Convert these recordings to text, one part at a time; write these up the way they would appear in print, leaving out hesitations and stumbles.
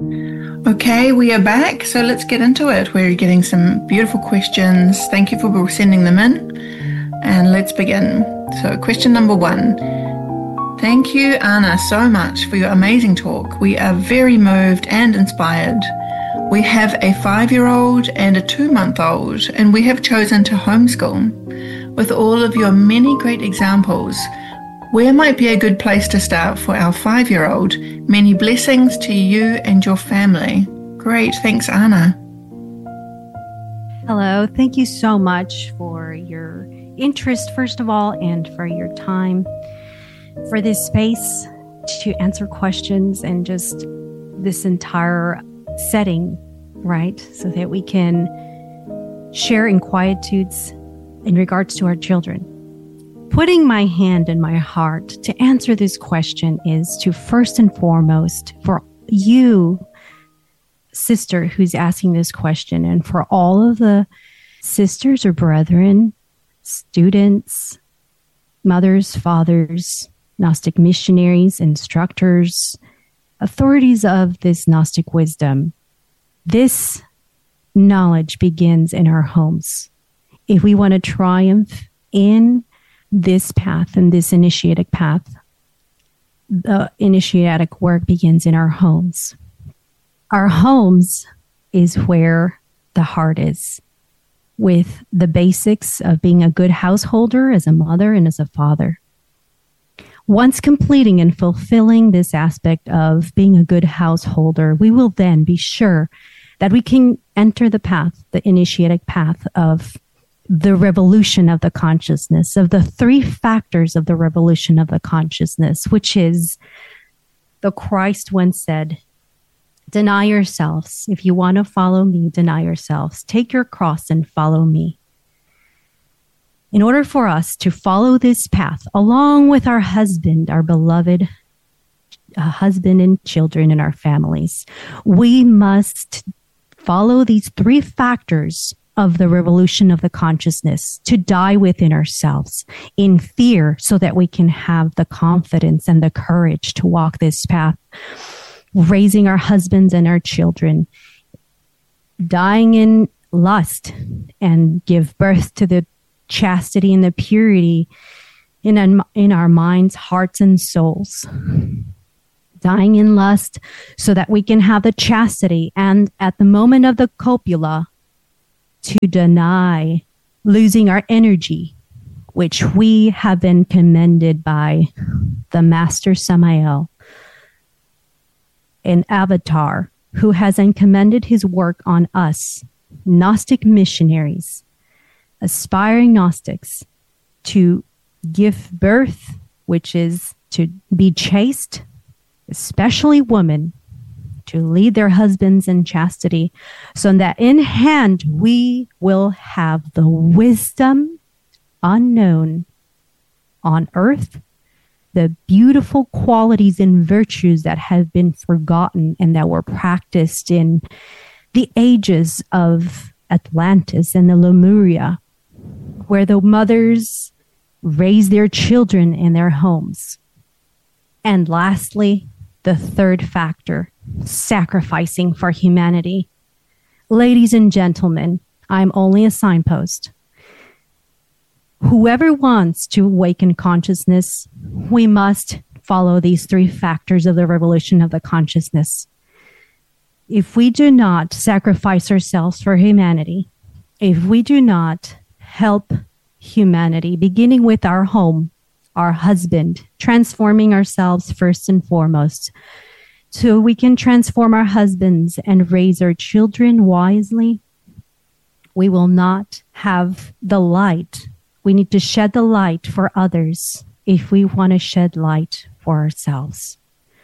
Okay, we are back, so let's get into it. We're getting some beautiful questions. Thank you for sending them in, and let's begin. So, question number 1. Thank you, Anna, so much for your amazing talk. We are very moved and inspired. We have a 5-year-old and a 2-month-old, and we have chosen to homeschool. With all of your many great examples, where might be a good place to start for our 5-year-old? Many blessings to you and your family. Great. Thanks, Anna. Hello. Thank you so much for your interest, first of all, and for your time, for this space to answer questions and just this entire setting, right? So that we can share inquietudes in regards to our children. Putting my hand in my heart to answer this question is to first and foremost for you, sister, who's asking this question, and for all of the sisters or brethren, students, mothers, fathers, Gnostic missionaries, instructors, authorities of this Gnostic wisdom. This knowledge begins in our homes. If we want to triumph in this path and this initiatic path, the initiatic work begins in our homes. Our homes is where the heart is, with the basics of being a good householder as a mother and as a father. Once completing and fulfilling this aspect of being a good householder, we will then be sure that we can enter the path, the initiatic path of the revolution of the consciousness, of the 3 factors of the revolution of the consciousness, which is the Christ once said, deny yourselves. If you want to follow me, deny yourselves. Take your cross and follow me. In order for us to follow this path, along with our husband, our beloved husband and children and our families, we must follow these 3 factors of the revolution of the consciousness, to die within ourselves in fear so that we can have the confidence and the courage to walk this path, raising our husbands and our children, dying in lust and give birth to the chastity and the purity in our minds, hearts, and souls. Dying in lust so that we can have the chastity, and at the moment of the copula, to deny losing our energy, which we have been commended by the Master Samael, an avatar who has commended his work on us, Gnostic missionaries, aspiring Gnostics, to give birth, which is to be chaste, especially women, to lead their husbands in chastity, so that in hand we will have the wisdom unknown on earth, the beautiful qualities and virtues that have been forgotten and that were practiced in the ages of Atlantis and the Lemuria, where the mothers raised their children in their homes. And lastly, the 3rd factor, sacrificing for humanity. Ladies and gentlemen, I'm only a signpost. Whoever wants to awaken consciousness, we must follow these 3 factors of the revolution of the consciousness. If we do not sacrifice ourselves for humanity, if we do not help humanity, beginning with our home, our husband, transforming ourselves first and foremost, so we can transform our husbands and raise our children wisely, we will not have the light. We need to shed the light for others if we want to shed light for ourselves.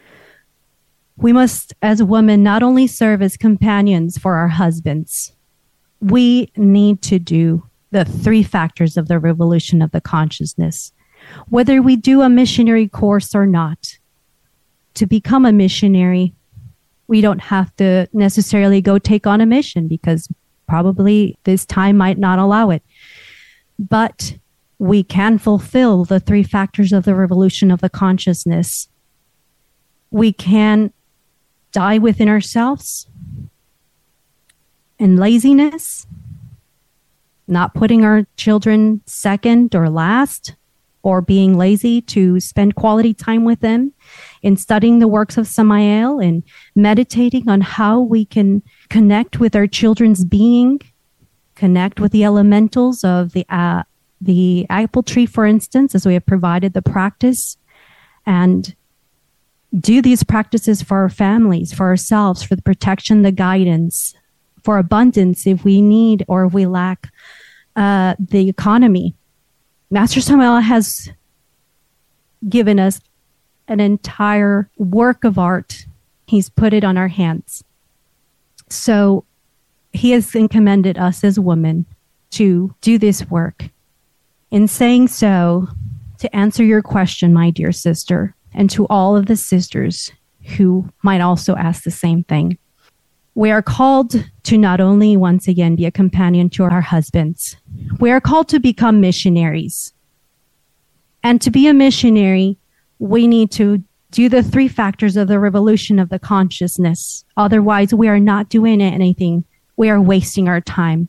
We must, as women, not only serve as companions for our husbands, we need to do the 3 factors of the revolution of the consciousness. Whether we do a missionary course or not, to become a missionary, we don't have to necessarily go take on a mission because probably this time might not allow it. But we can fulfill the 3 factors of the revolution of the consciousness. We can die within ourselves in laziness, not putting our children second or last, or being lazy to spend quality time with them, in studying the works of Samael and meditating on how we can connect with our children's being, connect with the elementals of the apple tree, for instance, as we have provided the practice, and do these practices for our families, for ourselves, for the protection, the guidance, for abundance if we need or if we lack the economy. Master Samael has given us an entire work of art. He's put it on our hands. So he has commended us as women to do this work. In saying so, to answer your question, my dear sister, and to all of the sisters who might also ask the same thing, we are called to not only once again be a companion to our husbands, we are called to become missionaries. And to be a missionary, we need to do the 3 factors of the revolution of the consciousness. Otherwise, we are not doing anything. We are wasting our time.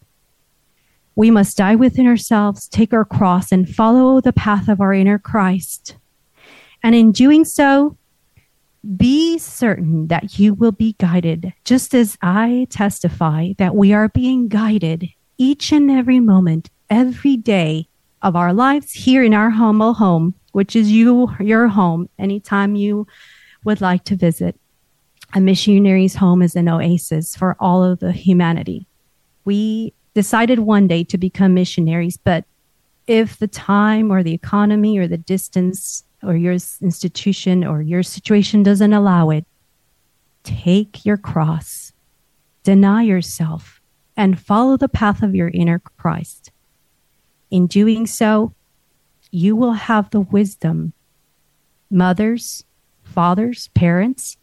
We must die within ourselves, take our cross, and follow the path of our inner Christ. And in doing so, be certain that you will be guided, just as I testify that we are being guided each and every moment, every day of our lives here in our humble home, which is your home, anytime you would like to visit. A missionary's home is an oasis for all of the humanity. We decided one day to become missionaries, but if the time or the economy or the distance or your institution or your situation doesn't allow it, take your cross, deny yourself, and follow the path of your inner Christ. In doing so, you will have the wisdom, mothers, fathers, parents,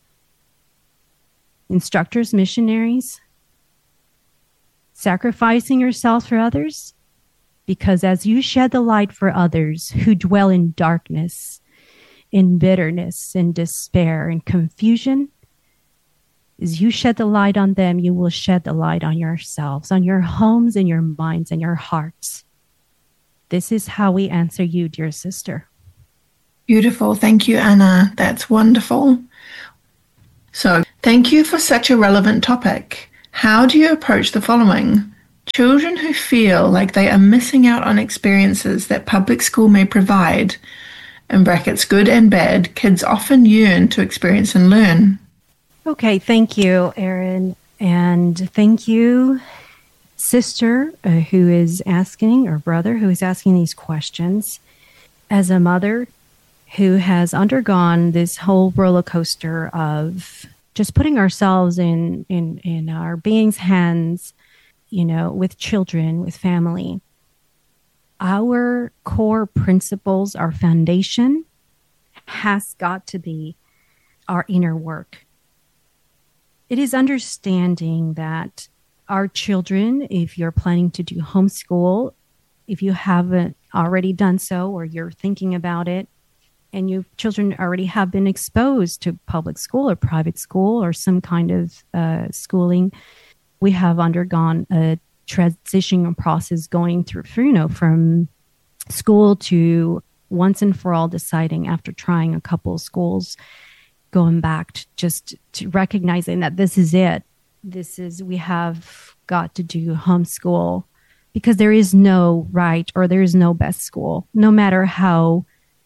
instructors, missionaries, sacrificing yourself for others, because as you shed the light for others who dwell in darkness, in bitterness, in despair, in confusion, as you shed the light on them, you will shed the light on yourselves, on your homes and your minds and your hearts. This is how we answer you, dear sister. Beautiful. Thank you, Anna. That's wonderful. So, thank you for such a relevant topic. How do you approach the following? Children who feel like they are missing out on experiences that public school may provide, in brackets good and bad, kids often yearn to experience and learn. Okay, thank you, Erin. And thank you, sister who is asking, or brother who is asking these questions. As a mother who has undergone this whole roller coaster of just putting ourselves in our being's hands, with children, with family, our core principles, our foundation has got to be our inner work. It is understanding that our children, if you're planning to do homeschool, if you haven't already done so or you're thinking about it, and your children already have been exposed to public school or private school or some kind of schooling, we have undergone a transition process going through, from school to once and for all deciding after trying a couple of schools, going back to recognizing that this is it. We have got to do homeschool because there is no right or there is no best school, no matter how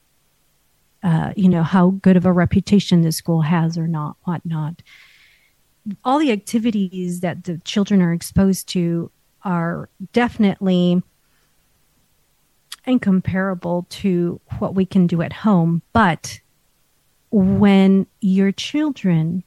good of a reputation the school has or not, whatnot. All the activities that the children are exposed to are definitely incomparable to what we can do at home. But when your children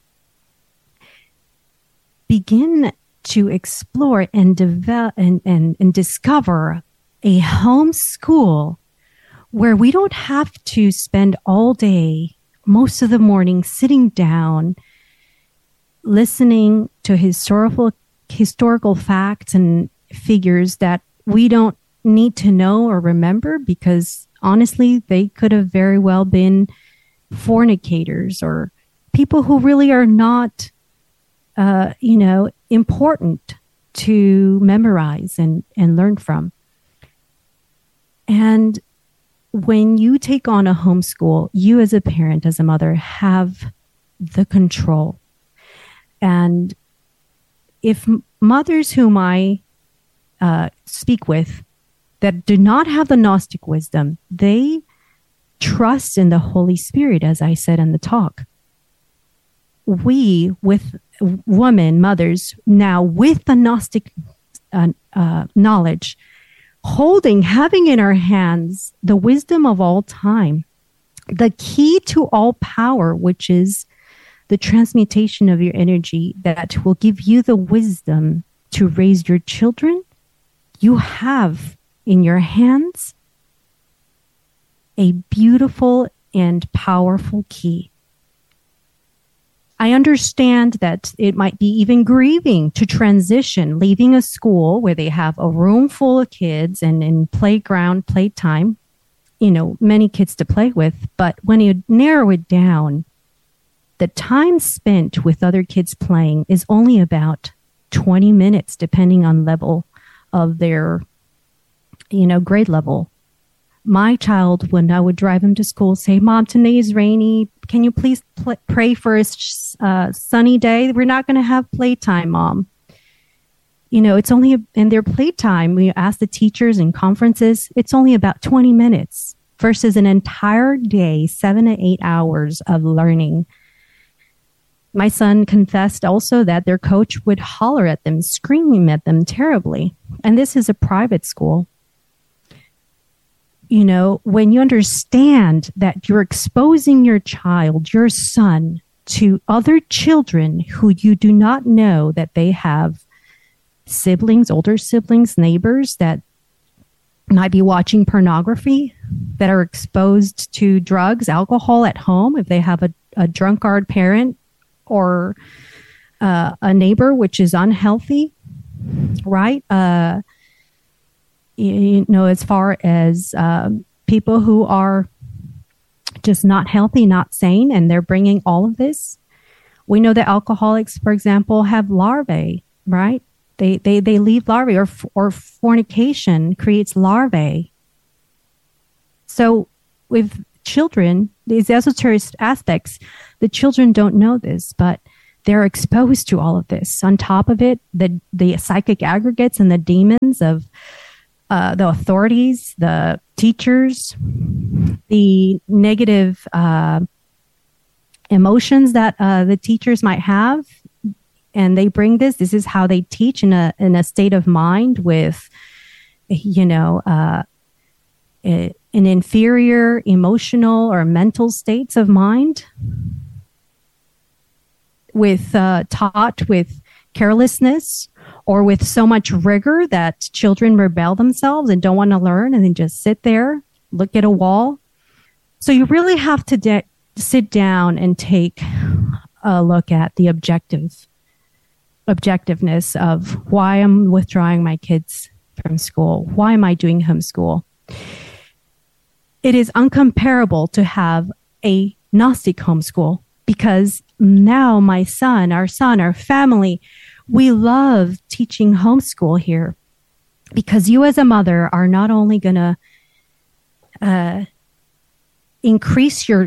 begin to explore and develop and discover a home school where we don't have to spend all day, most of the morning, sitting down, listening to historical facts and figures that we don't need to know or remember, because honestly, they could have very well been fornicators or people who really are not, important to memorize and learn from. And when you take on a homeschool, you as a parent, as a mother, have the control. And if mothers whom I speak with that do not have the Gnostic wisdom, they trust in the Holy Spirit, as I said in the talk. We, with women, mothers, now with the Gnostic knowledge, having in our hands the wisdom of all time, the key to all power, which is the transmutation of your energy that will give you the wisdom to raise your children, you have in your hands a beautiful and powerful key. I understand that it might be even grieving to transition, leaving a school where they have a room full of kids and in playground, playtime, many kids to play with. But when you narrow it down, the time spent with other kids playing is only about 20 minutes, depending on level of their, grade level. My child, when I would drive him to school, say, "Mom, today is rainy. Can you please pray for a sunny day? We're not going to have playtime, Mom." It's only in their playtime. We ask the teachers in conferences, it's only about 20 minutes versus an entire day, 7 to 8 hours of learning. My son confessed also that their coach would holler at them, screaming at them terribly. And this is a private school. When you understand that you're exposing your child, your son, to other children who you do not know that they have siblings, older siblings, neighbors that might be watching pornography, that are exposed to drugs, alcohol at home, if they have a drunkard parent or a neighbor which is unhealthy, right? As far as people who are just not healthy, not sane, and they're bringing all of this. We know that alcoholics, for example, have larvae, right? They leave larvae, or fornication creates larvae. So with children, these esoteric aspects, the children don't know this, but they're exposed to all of this. On top of it, the psychic aggregates and the demons of the authorities, the teachers, the negative emotions that the teachers might have, and they bring this. This is how they teach in a state of mind with, an inferior emotional or mental states of mind, with taught with carelessness, or with so much rigor that children rebel themselves and don't want to learn and then just sit there, look at a wall. So you really have to sit down and take a look at the objectiveness of why I'm withdrawing my kids from school. Why am I doing homeschool? It is uncomparable to have a Gnostic homeschool, because now our son, our family, we love teaching homeschool here, because you as a mother are not only going to increase your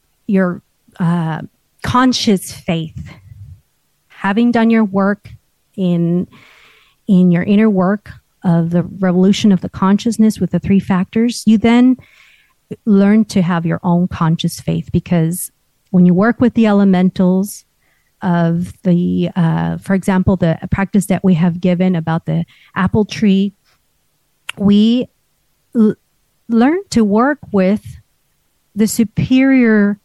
conscious faith, having done your work in your inner work of the revolution of the consciousness with the 3 factors, you then learn to have your own conscious faith, because when you work with the elementals of the, for example, the practice that we have given about the apple tree, we learn to work with the superior,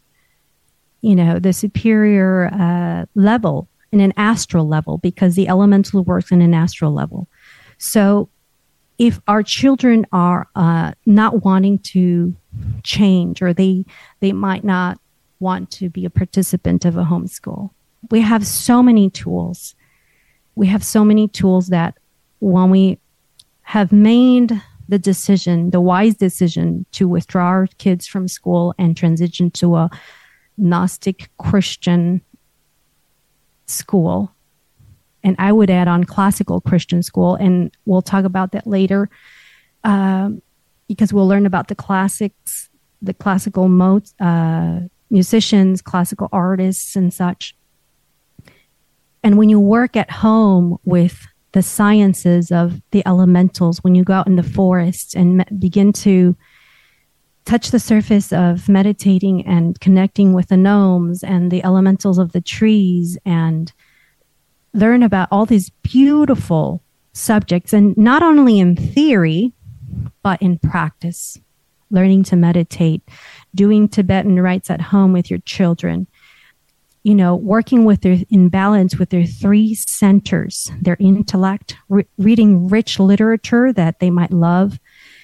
level, in an astral level, because the elemental works in an astral level. So if our children are not wanting to change, or they might not want to be a participant of a homeschool, we have so many tools. We have so many tools that when we have made the decision, the wise decision to withdraw our kids from school and transition to a Gnostic Christian school. And I would add on classical Christian school, and we'll talk about that later because we'll learn about the classics, the classical musicians, classical artists, and such. And when you work at home with the sciences of the elementals, when you go out in the forest and begin to touch the surface of meditating and connecting with the gnomes and the elementals of the trees and learn about all these beautiful subjects, and not only in theory, but in practice, learning to meditate, doing Tibetan rites at home with your children, working with in balance with their three centers, their intellect, reading rich literature that they might love,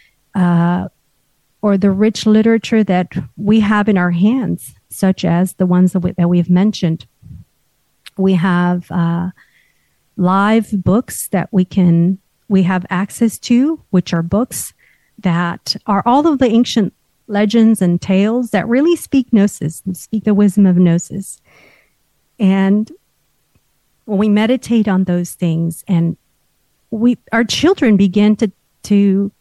or the rich literature that we have in our hands, such as the ones that we've mentioned. We have live books that we have access to, which are books that are all of the ancient legends and tales that really speak Gnosis, speak the wisdom of Gnosis. And when we meditate on those things, and our children begin to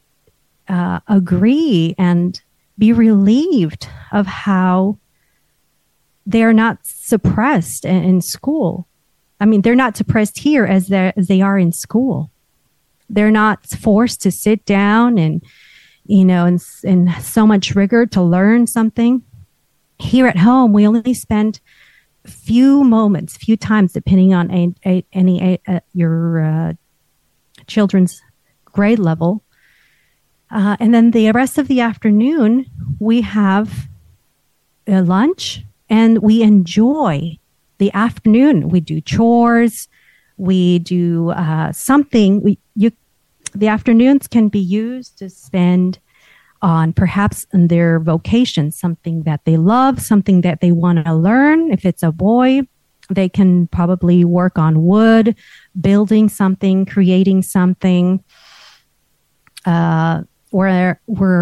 agree and be relieved of how they are not suppressed in school. I mean, they're not suppressed here as they are in school. They're not forced to sit down and, in so much rigor to learn something. Here at home, we only spend few times, depending on your children's grade level. And then the rest of the afternoon, we have a lunch and we enjoy the afternoon. We do chores. We do something. The afternoons can be used to spend on perhaps in their vocation, something that they love, something that they want to learn. If it's a boy, they can probably work on wood, building something, creating something. Whether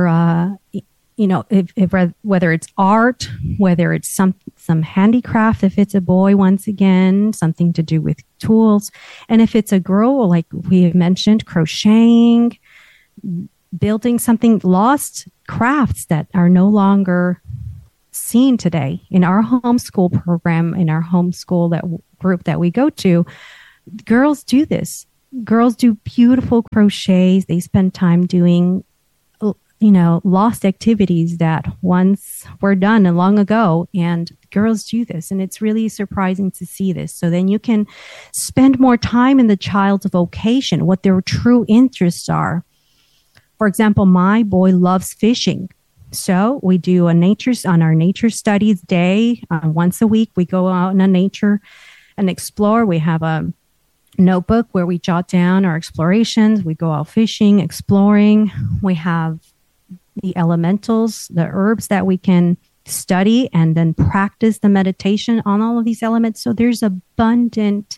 it's art, whether it's some handicraft, if it's a boy, once again, something to do with tools. And if it's a girl, like we have mentioned, crocheting, building something, lost crafts that are no longer seen today. In our homeschool program, in our homeschool group that we go to, girls do this. Girls do beautiful crochets. They spend time doing lost activities that once were done long ago, and girls do this, and it's really surprising to see this. So then you can spend more time in the child's vocation, what their true interests are. For example, my boy loves fishing. So we do on our nature studies day, once a week, we go out in nature and explore. We have a notebook where we jot down our explorations. We go out fishing, exploring. We have the elementals, the herbs that we can study and then practice the meditation on all of these elements. So there's abundant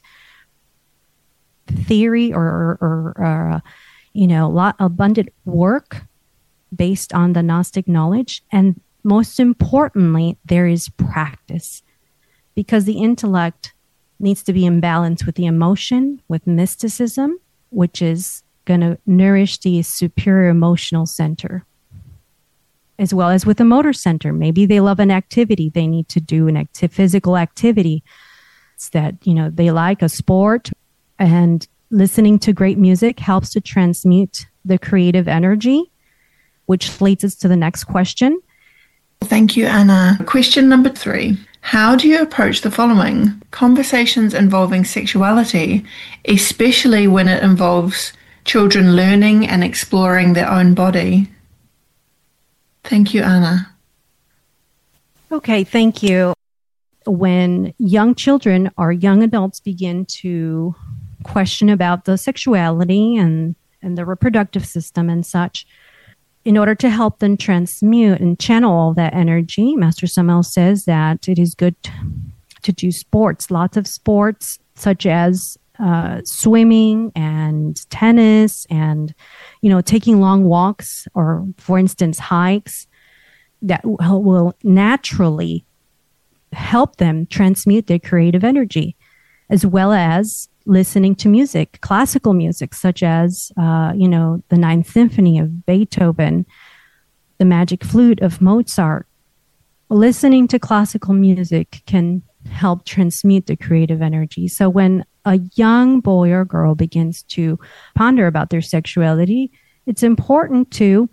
theory or abundant work based on the Gnostic knowledge. And most importantly, there is practice, because the intellect needs to be in balance with the emotion, with mysticism, which is going to nourish the superior emotional center, as well as with the motor center. Maybe they love an activity. They need to do an physical activity that, they like, a sport, and listening to great music helps to transmute the creative energy, which leads us to the next question. Thank you, Anna. Question number 3. How do you approach the following? Conversations involving sexuality, especially when it involves children learning and exploring their own body. Thank you, Anna. Okay, thank you. When young children or young adults begin to question about the sexuality and the reproductive system and such, in order to help them transmute and channel all that energy, Master Samael says that it is good to do sports, lots of sports, such as swimming and tennis and, taking long walks or, for instance, hikes that will naturally help them transmute their creative energy, as well as listening to music, classical music, such as, the Ninth Symphony of Beethoven, the Magic Flute of Mozart. Listening to classical music can help transmute the creative energy. So when a young boy or girl begins to ponder about their sexuality, it's important to,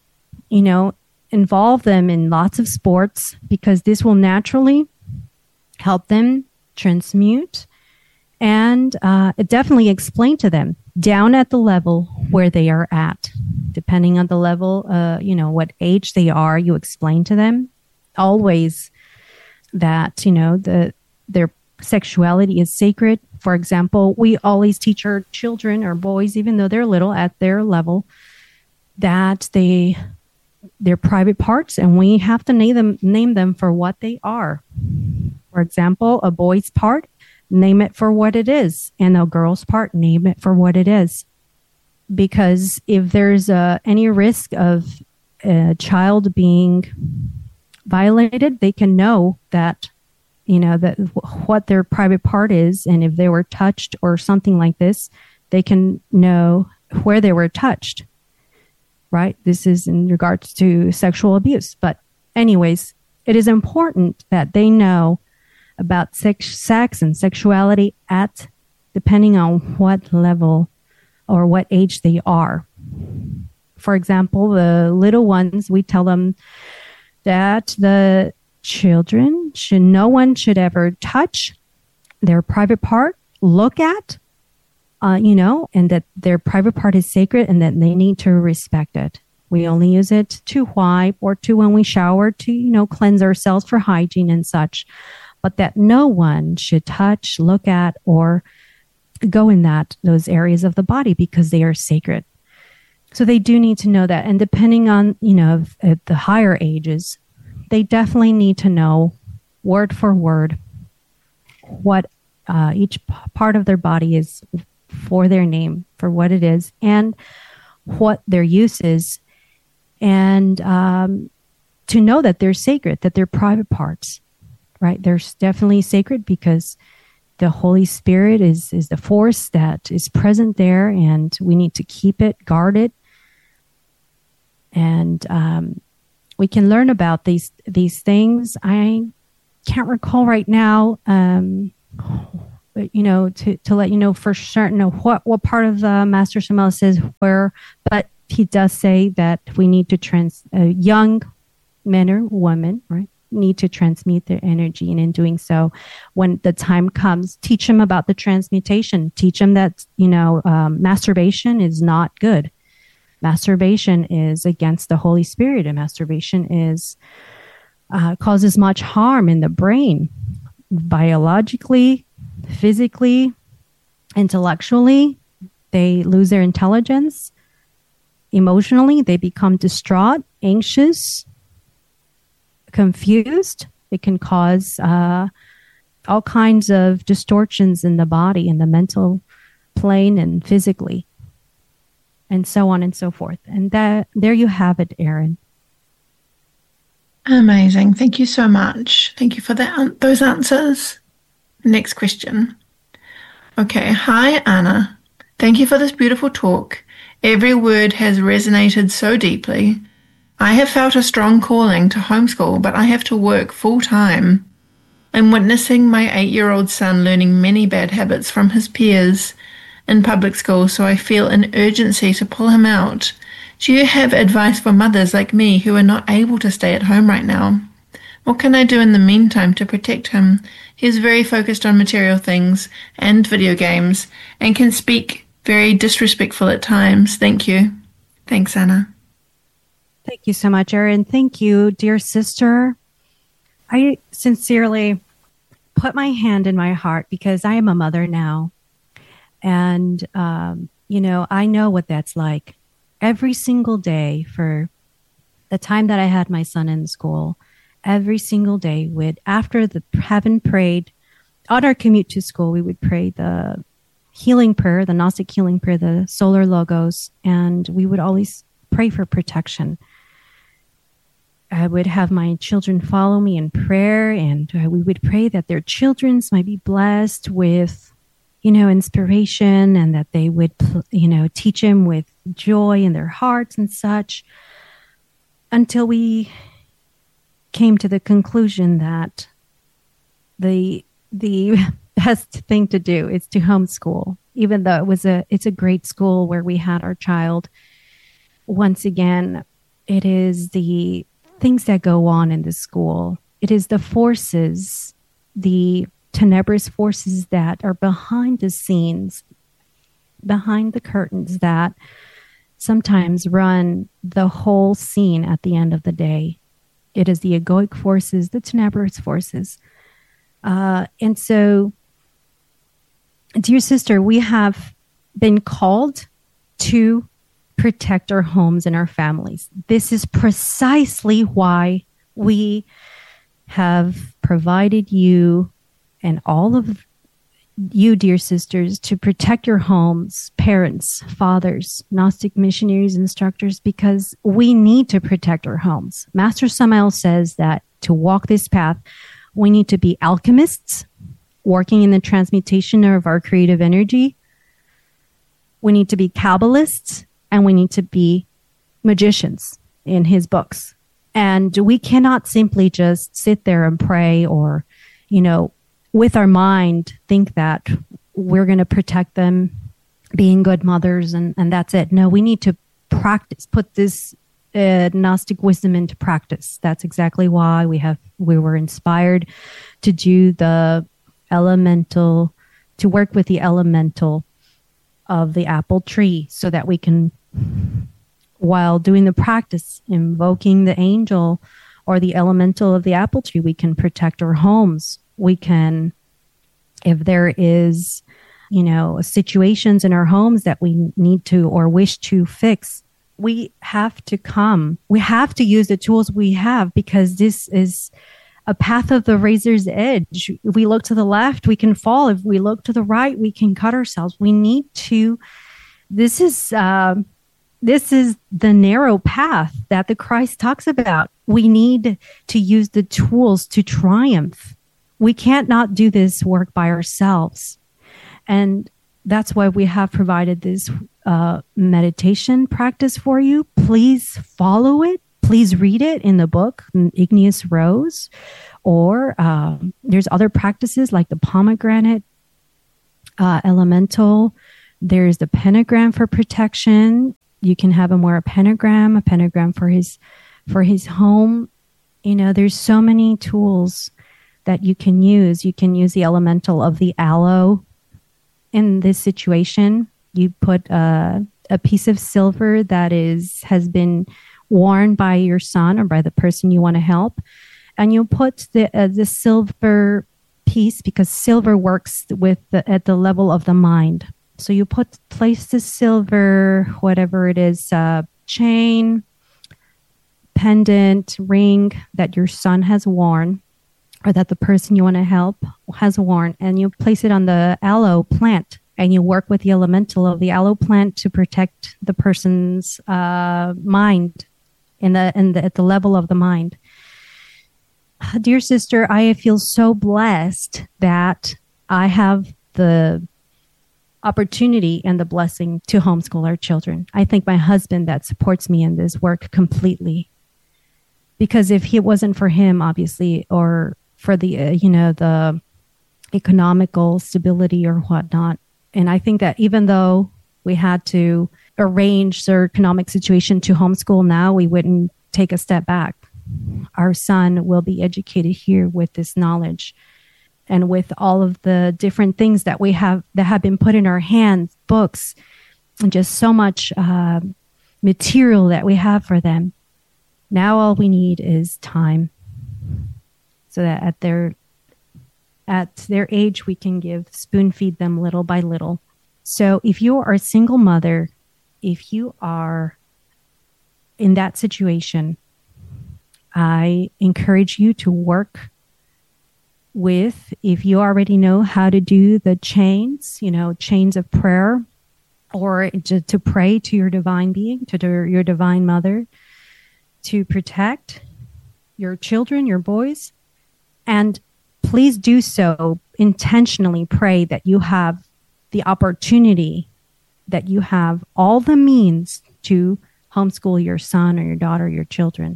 involve them in lots of sports, because this will naturally help them transmute and definitely explain to them down at the level where they are at. Depending on the level, what age they are, you explain to them always that, their sexuality is sacred. For example, we always teach our children or boys, even though they're little, at their level, that they're private parts, and we have to name them for what they are. For example, a boy's part, name it for what it is, and a girl's part, name it for what it is. Because if there's any risk of a child being violated, they can know that, that what their private part is, and if they were touched or something like this, they can know where they were touched. Right? This is in regards to sexual abuse. But anyways, it is important that they know about sex and sexuality depending on what level or what age they are. For example, the little ones, we tell them that the children no one should ever touch their private part, look at, and that their private part is sacred and that they need to respect it. We only use it to wipe or to when we shower to, cleanse ourselves for hygiene and such. But that no one should touch, look at, or go in those areas of the body because they are sacred. So they do need to know that. And depending on, at the higher ages, they definitely need to know word for word what each part of their body is for their name, for what it is, and what their use is, and to know that they're sacred, that they're private parts, right? They're definitely sacred because the Holy Spirit is the force that is present there, and we need to keep it, guard it, and we can learn about these things. I can't recall right now. To let you know for certain what part of Master Shamela says where, but he does say that we need to young men or women, right, need to transmute their energy, and in doing so, when the time comes, teach them about the transmutation. Teach them that masturbation is not good. Masturbation is against the Holy Spirit, and masturbation is causes much harm in the brain, biologically, physically, intellectually. They lose their intelligence. Emotionally, they become distraught, anxious, confused. It can cause all kinds of distortions in the body, in the mental plane, and physically, and so on and so forth. And there you have it, Erin. Amazing. Thank you so much. Thank you for those answers. Next question. Okay. Hi, Anna. Thank you for this beautiful talk. Every word has resonated so deeply. I have felt a strong calling to homeschool, but I have to work full time. I'm witnessing my 8-year-old son learning many bad habits from his peers in public school, so I feel an urgency to pull him out. Do you have advice for mothers like me who are not able to stay at home right now? What can I do in the meantime to protect him? He is very focused on material things and video games and can speak very disrespectful at times. Thank you. Thanks, Anna. Thank you so much, Erin. Thank you, dear sister. I sincerely put my hand in my heart because I am a mother now. And, I know what that's like. Every single day for the time that I had my son in school, every single day after having prayed on our commute to school, we would pray the healing prayer, the Gnostic healing prayer, the solar logos, and we would always pray for protection. I would have my children follow me in prayer, and we would pray that their children might be blessed with, inspiration, and that they would, teach them with joy in their hearts and such, until we came to the conclusion that the best thing to do is to homeschool, even though it's a great school where we had our child. Once again, it is the things that go on in the school. It is the forces, the tenebrous forces that are behind the scenes, behind the curtains, that sometimes run the whole scene at the end of the day. It is the egoic forces, the tenebrous forces. And so, dear sister, we have been called to protect our homes and our families. This is precisely why we have provided you and all of you, dear sisters, to protect your homes, parents, fathers, Gnostic missionaries, instructors, because we need to protect our homes. Master Samael says that to walk this path, we need to be alchemists, working in the transmutation of our creative energy. We need to be Kabbalists, and we need to be magicians in his books. And we cannot simply just sit there and pray or, with our mind think that we're going to protect them, being good mothers, and that's it. No, we need to practice, put this Gnostic wisdom into practice. That's exactly why we were inspired to do the elemental, to work with the elemental of the apple tree, so that we can, while doing the practice, invoking the angel or the elemental of the apple tree, we can protect our homes. We can, if there is, situations in our homes that we need to or wish to fix, we have to use the tools we have, because this is a path of the razor's edge. If we look to the left, we can fall. If we look to the right, we can cut ourselves. We need to, this is the narrow path that the Christ talks about. We need to use the tools to triumph. We can't not do this work by ourselves. And that's why we have provided this meditation practice for you. Please follow it. Please read it in the book, Igneous Rose, or there's other practices like the pomegranate elemental. There's the pentagram for protection. You can have him wear a pentagram for his home. There's so many tools that you can use. You can use the elemental of the aloe in this situation. You put a piece of silver that has been worn by your son or by the person you want to help, and you put the silver piece, because silver works at the level of the mind. So you place the silver, whatever it is, chain, pendant, ring that your son has worn, or that the person you want to help has worn, and you place it on the aloe plant, and you work with the elemental of the aloe plant to protect the person's mind at the level of the mind. Dear sister, I feel so blessed that I have the opportunity and the blessing to homeschool our children. I thank my husband that supports me in this work completely, because if it wasn't for him, obviously, or for the the economical stability or whatnot, and I think that even though we had to arrange their economic situation to homeschool now, we wouldn't take a step back. Our son will be educated here with this knowledge, and with all of the different things that have been put in our hands, books, and just so much material that we have for them. Now all we need is time, so that at their age we can spoon feed them little by little. So if you are a single mother, if you are in that situation, I encourage you to work with, if you already know how to do the chains, chains of prayer, or to pray to your divine being, to your divine mother, to protect. your children, your boys. And please do so intentionally. Pray that you have the opportunity, that you have all the means to homeschool your son or your daughter, your children.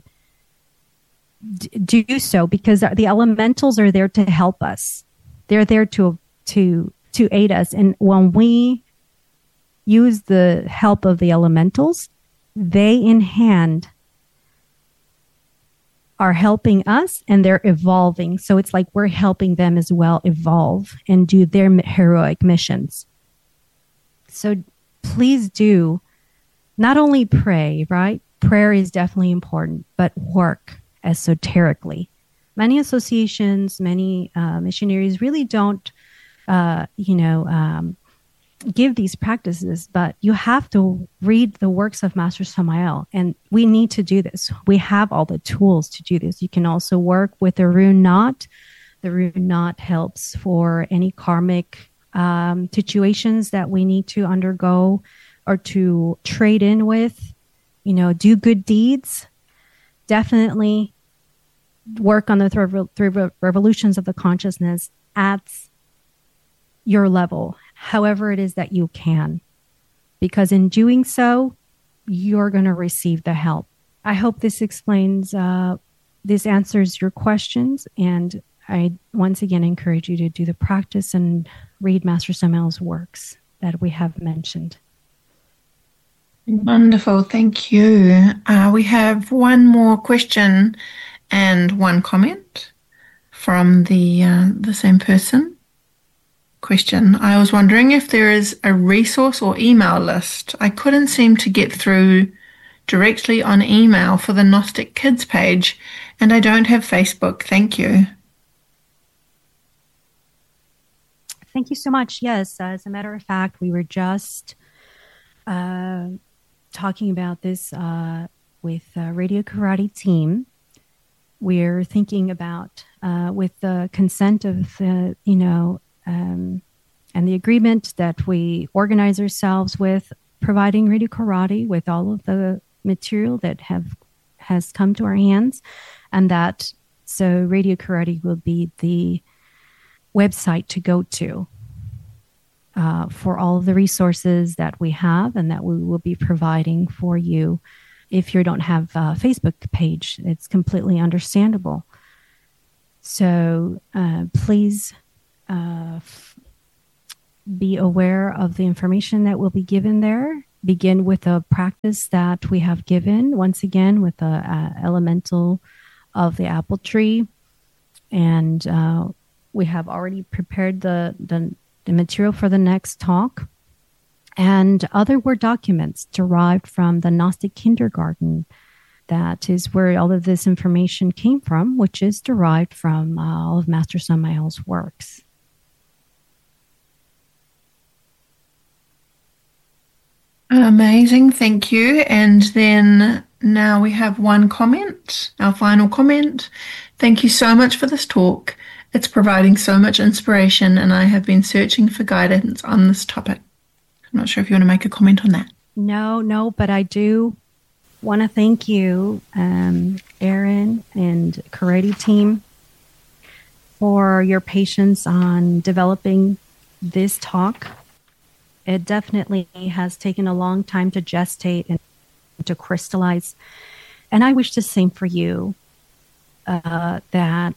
Do so, because the elementals are there to help us. They're there to aid us. And when we use the help of the elementals, they in hand are helping us, and they're evolving. So it's like we're helping them as well evolve and do their heroic missions. So please do not only pray, right? Prayer is definitely important, but work esoterically. Many associations, many missionaries really don't, give these practices, but you have to read the works of Master Samael, and we need to do this. We have all the tools to do this. You can also work with the rune knot. The rune knot helps for any karmic situations that we need to undergo or to trade in with, do good deeds. Definitely work on the three revolutions of the consciousness at your level, however it is that you can, because in doing so, you're going to receive the help. I hope this explains, this answers your questions, and I once again encourage you to do the practice and read Master Samael's works that we have mentioned. Wonderful, thank you. We have one more question and one comment from the same person. Question: I was wondering if there is a resource or email list. I couldn't seem to get through directly on email for the Gnostic Kids page, and I don't have Facebook. Thank you. Thank you so much. Yes, as a matter of fact, we were just talking about this with Radio Karate team. We're thinking about, with the consent of and the agreement that we organize ourselves with, providing Radio Karate with all of the material that has come to our hands, and that so Radio Karate will be the website to go to for all of the resources that we have and that we will be providing for you. If you don't have a Facebook page, it's completely understandable. So please be aware of the information that will be given there. Begin with a practice that we have given, once again, with the elemental of the apple tree. And we have already prepared the material for the next talk, and other Word documents derived from the Gnostic Kindergarten. That is where all of this information came from, which is derived from all of Master Samael's works. Amazing, thank you. And then now we have one comment, our final comment. Thank you so much for this talk. It's providing so much inspiration, and I have been searching for guidance on this topic. I'm not sure if you want to make a comment on that. No, but I do want to thank you, Aaron and Karate team, for your patience on developing this talk. It definitely has taken a long time to gestate and to crystallize. And I wish the same for you, that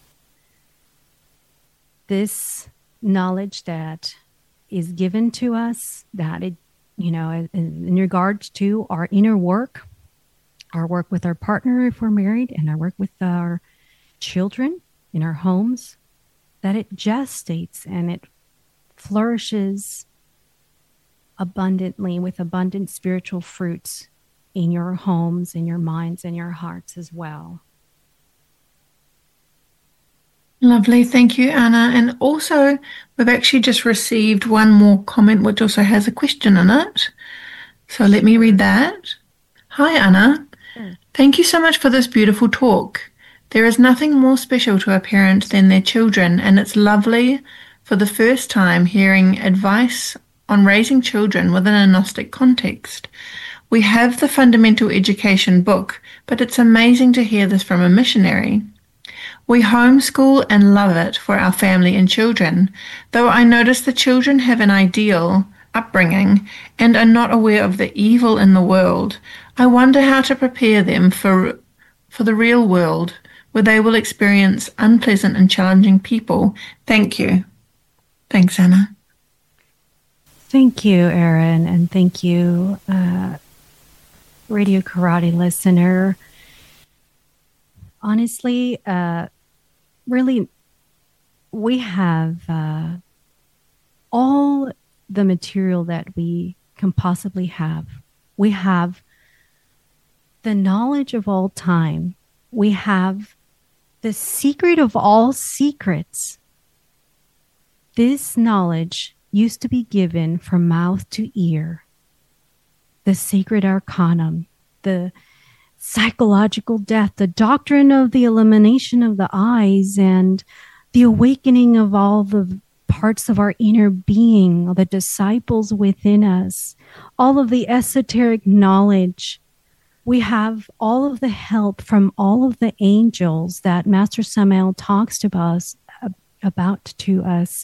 this knowledge that is given to us, that it, in regards to our inner work, our work with our partner if we're married, and our work with our children in our homes, that it gestates and it flourishes abundantly with abundant spiritual fruits in your homes, in your minds, and your hearts as well. Lovely. Thank you, Anna. And also, we've actually just received one more comment, which also has a question in it. So let me read that. Hi, Anna. Sure. Thank you so much for this beautiful talk. There is nothing more special to a parent than their children, and it's lovely for the first time hearing advice on raising children within a Gnostic context. We have the Fundamental Education book, but it's amazing to hear this from a missionary. We homeschool and love it for our family and children, though I notice the children have an ideal upbringing and are not aware of the evil in the world. I wonder how to prepare them for the real world, where they will experience unpleasant and challenging people. Thank you. Thanks, Anna. Thank you, Erin, and thank you, Radio Karate listener. Honestly, really, we have all the material that we can possibly have. We have the knowledge of all time. We have the secret of all secrets. This knowledge used to be given from mouth to ear. The sacred arcanum, the psychological death, the doctrine of the elimination of the eyes, and the awakening of all the parts of our inner being, the disciples within us, all of the esoteric knowledge. We have all of the help from all of the angels that Master Samael talks to us about to us.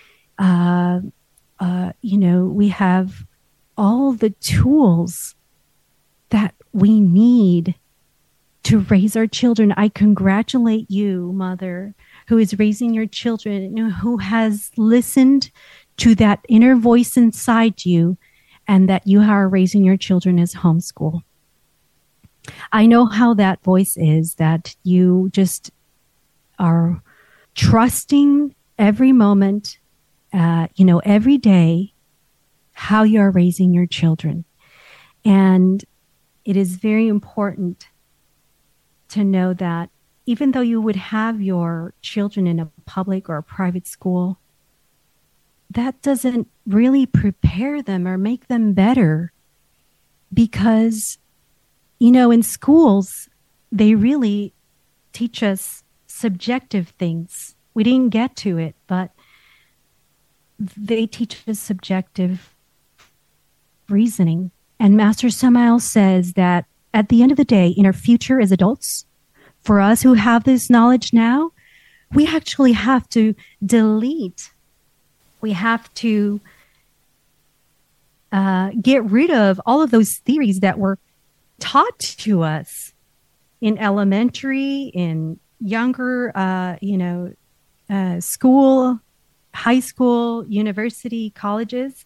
We have all the tools that we need to raise our children. I congratulate you, mother, who is raising your children, who has listened to that inner voice inside you, and that you are raising your children as homeschool. I know how that voice is, that you just are trusting every moment, every day, how you are raising your children. And it is very important to know that even though you would have your children in a public or a private school, that doesn't really prepare them or make them better, because, in schools, they really teach us subjective things. We didn't get to it, but they teach us subjective reasoning. And Master Samael says that at the end of the day, in our future as adults, for us who have this knowledge now, we actually have to delete. We have to get rid of all of those theories that were taught to us in elementary, in younger, school, high school, university, colleges.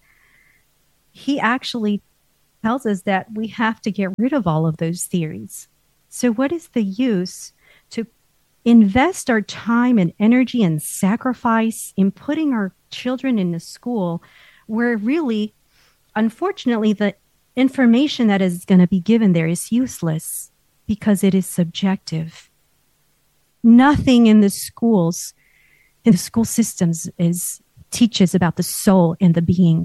He actually tells us that we have to get rid of all of those theories. So what is the use to invest our time and energy and sacrifice in putting our children in a school where really, unfortunately, the information that is going to be given there is useless because it is subjective? Nothing in the school systems teaches about the soul and the being.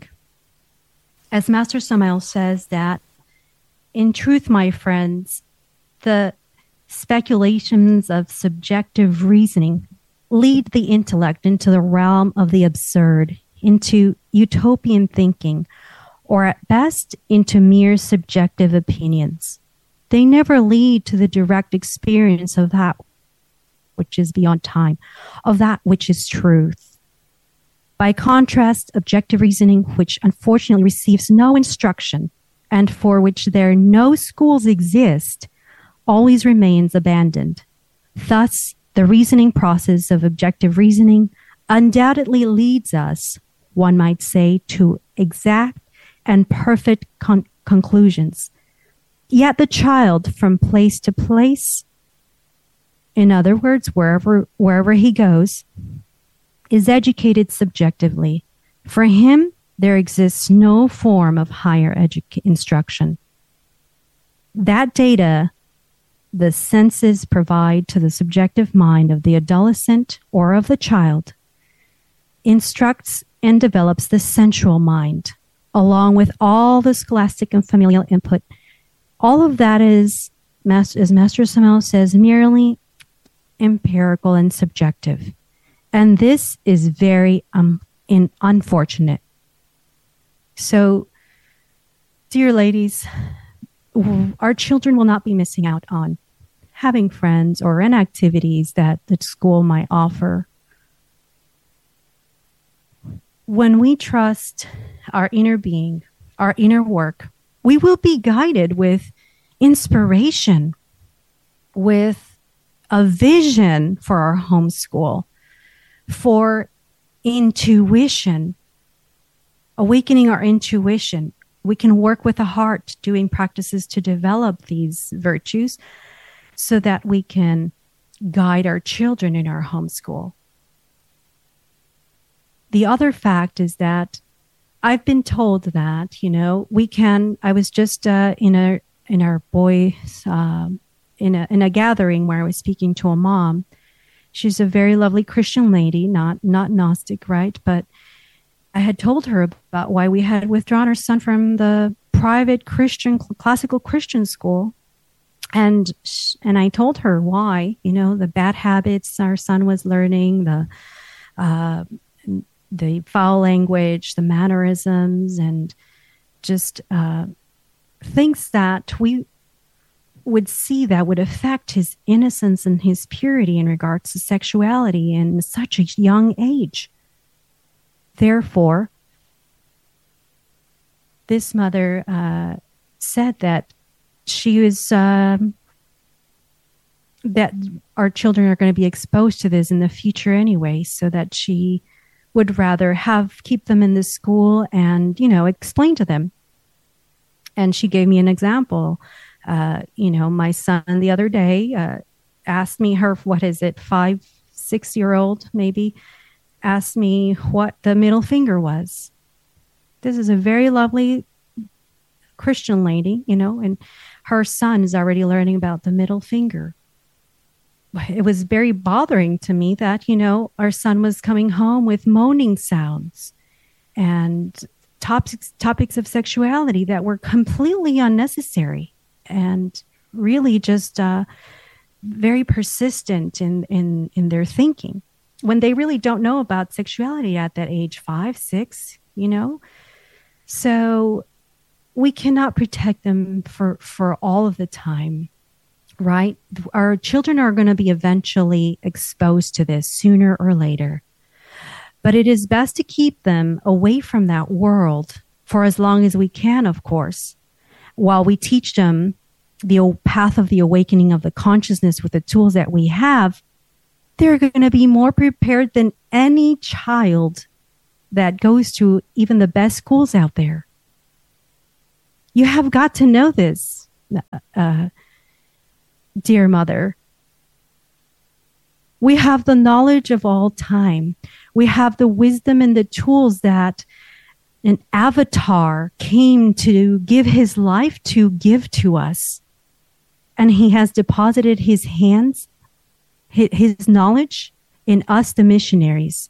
As Master Samael says that, in truth, my friends, the speculations of subjective reasoning lead the intellect into the realm of the absurd, into utopian thinking, or at best into mere subjective opinions. They never lead to the direct experience of that which is beyond time, of that which is truth. By contrast, objective reasoning, which unfortunately receives no instruction and for which no schools exist, always remains abandoned. Thus, the reasoning process of objective reasoning undoubtedly leads us, one might say, to exact and perfect conclusions. Yet the child, from place to place, in other words, wherever he goes, is educated subjectively. For him, there exists no form of higher instruction. That data the senses provide to the subjective mind of the adolescent or of the child instructs and develops the sensual mind, along with all the scholastic and familial input. All of that is, as Master Samael says, merely empirical and subjective. And this is very unfortunate. So, dear ladies, our children will not be missing out on having friends or in activities that the school might offer. When we trust our inner being, our inner work, we will be guided with inspiration, with a vision for our homeschool, for intuition, awakening our intuition. We can work with the heart, doing practices to develop these virtues so that we can guide our children in our homeschool. The other fact is that I've been told that, I was just in our boys, in a gathering where I was speaking to a mom. She's a very lovely Christian lady, not Gnostic, right? But I had told her about why we had withdrawn our son from the private classical Christian school. And I told her why, the bad habits our son was learning, the foul language, the mannerisms, and just things that we would see that would affect his innocence and his purity in regards to sexuality in such a young age. Therefore, this mother said that she was that our children are going to be exposed to this in the future anyway, so that she would rather keep them in this school and, explain to them. And she gave me an example. My son the other day asked me, 5-6-year-old maybe, asked me what the middle finger was. This is a very lovely Christian lady, and her son is already learning about the middle finger. It was very bothering to me that, our son was coming home with moaning sounds and topics of sexuality that were completely unnecessary and really just very persistent in their thinking when they really don't know about sexuality at that age, 5, 6, So we cannot protect them for all of the time, right? Our children are going to be eventually exposed to this sooner or later. But it is best to keep them away from that world for as long as we can, of course, while we teach them the path of the awakening of the consciousness with the tools that we have. They're going to be more prepared than any child that goes to even the best schools out there. You have got to know this, dear mother. We have the knowledge of all time. We have the wisdom and the tools that an avatar came to give his life to give to us. And he has deposited his hands, his knowledge in us, the missionaries.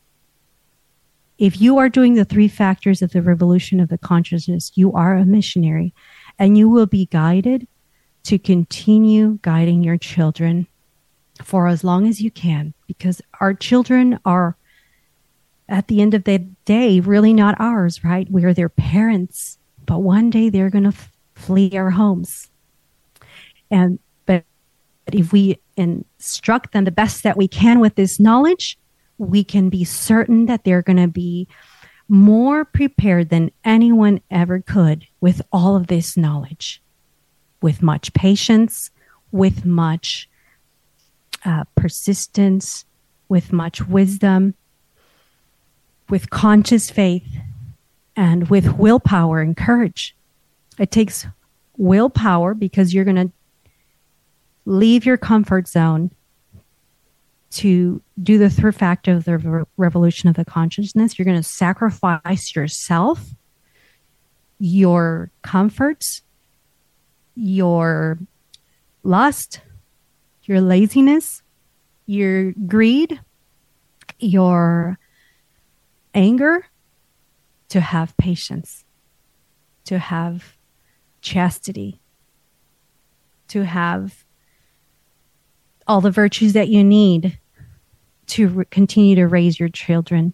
If you are doing the 3 factors of the revolution of the consciousness, you are a missionary, and you will be guided to continue guiding your children for as long as you can, because our children are, at the end of the day, really not ours, right? We are their parents, but one day they're going to flee our homes. But if we instruct them the best that we can with this knowledge, we can be certain that they're going to be more prepared than anyone ever could with all of this knowledge, with much patience, with much persistence, with much wisdom, with conscious faith, and with willpower and courage. It takes willpower because you're going to leave your comfort zone to do the 3rd factor of the revolution of the consciousness. You're going to sacrifice yourself, your comforts, your lust, your laziness, your greed, your anger, to have patience, to have chastity, to have all the virtues that you need to continue to raise your children.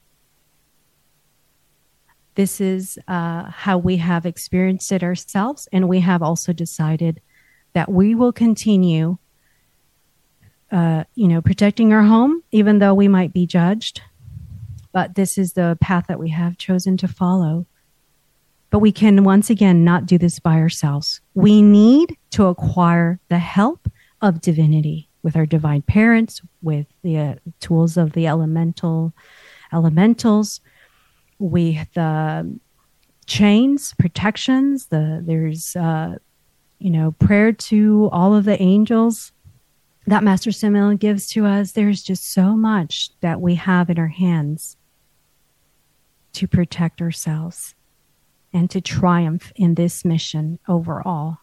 This is how we have experienced it ourselves, and we have also decided that we will continue protecting our home, even though we might be judged. But this is the path that we have chosen to follow. But we can, once again, not do this by ourselves. We need to acquire the help of divinity with our divine parents, with the tools of the elementals, with the chains, protections. There's prayer to all of the angels that Master Samael gives to us. There's just so much that we have in our hands to protect ourselves and to triumph in this mission overall.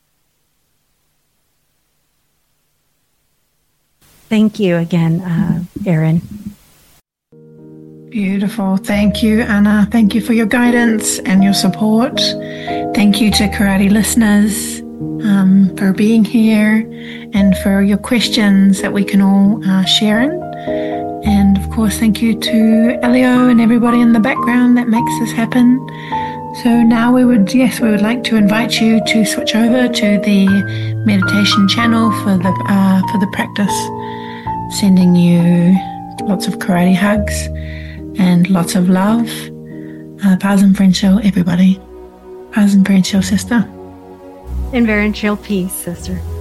Thank you again, Erin. Beautiful. Thank you, Anna. Thank you for your guidance and your support. Thank you to Karate listeners for being here and for your questions that we can all share in. And of course, thank you to Elio and everybody in the background that makes this happen. So now we would like to invite you to switch over to the meditation channel for the practice. Sending you lots of karate hugs and lots of love. Paz and friendship, everybody. Paz and friendship, sister. And very chill peace, sister.